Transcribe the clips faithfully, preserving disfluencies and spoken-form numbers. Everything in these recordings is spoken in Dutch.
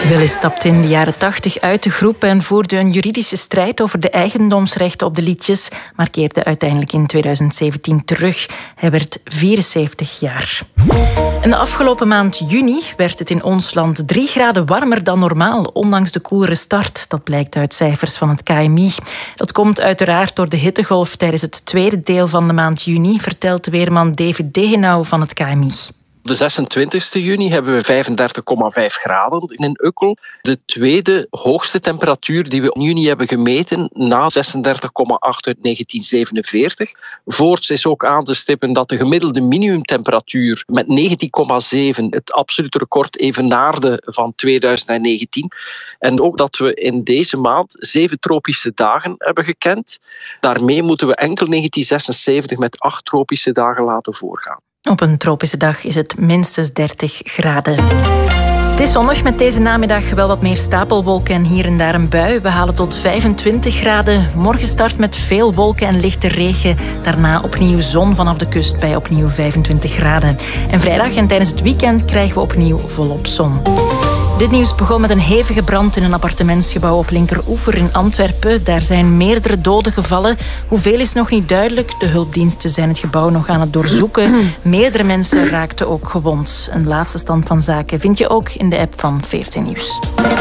Willis stapte in de jaren tachtig uit de groep en voerde een juridische strijd over de eigendomsrechten op de liedjes, maar keerde uiteindelijk in tweeduizend zeventien terug. Hij werd vierenzeventig jaar. En de afgelopen maand juni werd het in ons land drie graden warmer dan normaal, ondanks de koelere start. Dat blijkt uit cijfers van het K M I. Dat komt uiteraard door de hittegolf tijdens het tweede deel van de maand juni, vertelt weerman David Degenau van het K M I. Op de zesentwintigste juni hebben we vijfendertig komma vijf graden in Ukkel. De tweede hoogste temperatuur die we in juni hebben gemeten, na zesendertig komma acht uit negentien zevenenveertig. Voorts is ook aan te stippen dat de gemiddelde minimumtemperatuur met negentien komma zeven het absolute record evenaarde van tweeduizend negentien. En ook dat we in deze maand zeven tropische dagen hebben gekend. Daarmee moeten we enkel negentien zesenzeventig met acht tropische dagen laten voorgaan. Op een tropische dag is het minstens dertig graden. Het is zonnig met deze namiddag wel wat meer stapelwolken en hier en daar een bui. We halen tot vijfentwintig graden. Morgen start met veel wolken en lichte regen. Daarna opnieuw zon vanaf de kust bij opnieuw vijfentwintig graden. En vrijdag en tijdens het weekend krijgen we opnieuw volop zon. Dit nieuws begon met een hevige brand in een appartementsgebouw op Linkeroever in Antwerpen. Daar zijn meerdere doden gevallen. Hoeveel is nog niet duidelijk. De hulpdiensten zijn het gebouw nog aan het doorzoeken. Meerdere mensen raakten ook gewond. Een laatste stand van zaken vind je ook in de app van veertien Nieuws.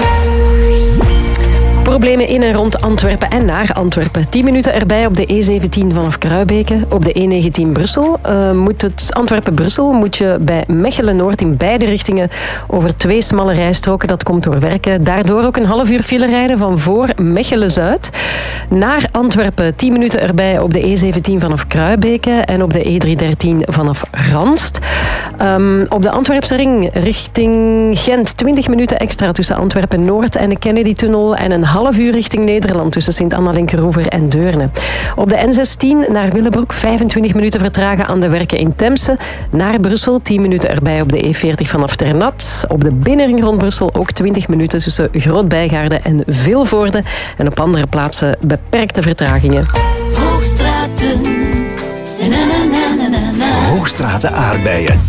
Problemen in en rond Antwerpen en naar Antwerpen. tien minuten erbij op de E zeventien vanaf Kruibeke. Op de E negentien Brussel. Uh, moet het Antwerpen-Brussel moet je bij Mechelen-Noord in beide richtingen over twee smalle rijstroken. Dat komt door werken. Daardoor ook een half uur file rijden van voor Mechelen-Zuid. Naar Antwerpen tien minuten erbij op de E zeventien vanaf Kruibeke en op de E driehonderddertien vanaf Randst. Um, op de Antwerpse ring richting Gent twintig minuten extra tussen Antwerpen-Noord en de Kennedy-tunnel en een half uur richting Nederland tussen Sint-Anna-Linkeroever en Deurne. Op de N zestien naar Willebroek vijfentwintig minuten vertragen aan de werken in Temse. Naar Brussel tien minuten erbij op de E veertig vanaf Ternat. Op de binnenring rond Brussel ook twintig minuten tussen Groot-Bijgaarde en Vilvoorde. En op andere plaatsen beperkte vertragingen. Hoogstraten. Na, na, na, na, na. Hoogstraten aardbeien.